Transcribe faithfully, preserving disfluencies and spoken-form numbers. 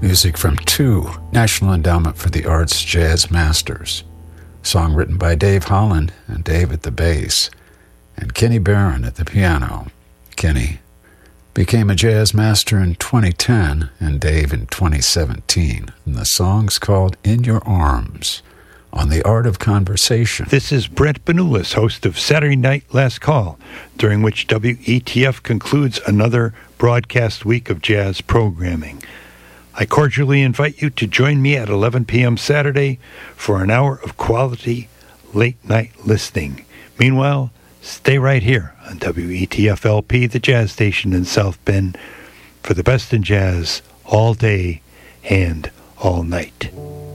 Music from two National Endowment for the Arts Jazz Masters. Song written by Dave Holland and Dave at the bass, and Kenny Barron at the piano. Kenny became a jazz master in twenty ten and Dave in twenty seventeen. And the song's called In Your Arms on The Art of Conversation. This is Brent Benulis, host of Saturday Night Last Call, during which W E T F concludes another broadcast week of jazz programming. I cordially invite you to join me at eleven p.m. Saturday for an hour of quality late-night listening. Meanwhile, stay right here on W E T F L P, the jazz station in South Bend, for the best in jazz all day and all night.